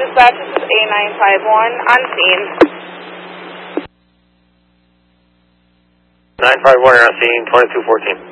Dispatch, this is A951 on scene. 951 on scene, 2214.